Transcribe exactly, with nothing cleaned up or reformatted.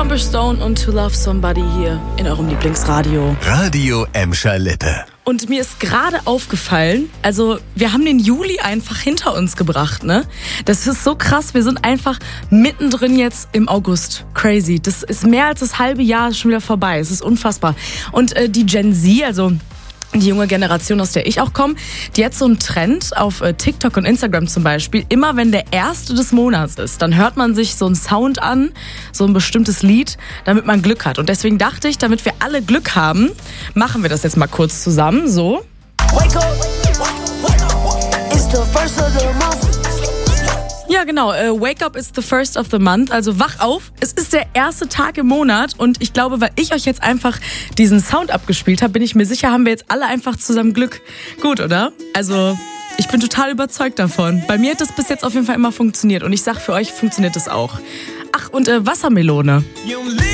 Amber Stone und To Love Somebody hier in eurem Lieblingsradio. Radio Emscher Lippe. Und mir ist gerade aufgefallen, also wir haben den Juli einfach hinter uns gebracht, ne? Das ist so krass, wir sind einfach mittendrin jetzt im August. Crazy. Das ist mehr als das halbe Jahr schon wieder vorbei. Es ist unfassbar. Und äh, die Gen Z, also die junge Generation, aus der ich auch komme, die hat so einen Trend auf TikTok und Instagram zum Beispiel. Immer wenn der erste des Monats ist, dann hört man sich so einen Sound an, so ein bestimmtes Lied, damit man Glück hat. Und deswegen dachte ich, damit wir alle Glück haben, machen wir das jetzt mal kurz zusammen. So. Wake up. It's the first of the month. Ja, genau. Äh, Wake up is the first of the month. Also wach auf. Es ist der erste Tag im Monat. Und ich glaube, weil ich euch jetzt einfach diesen Sound abgespielt habe, bin ich mir sicher, haben wir jetzt alle einfach zusammen Glück. Gut, oder? Also ich bin total überzeugt davon. Bei mir hat das bis jetzt auf jeden Fall immer funktioniert. Und ich sag, für euch funktioniert das auch. Ach, und äh, Wassermelone.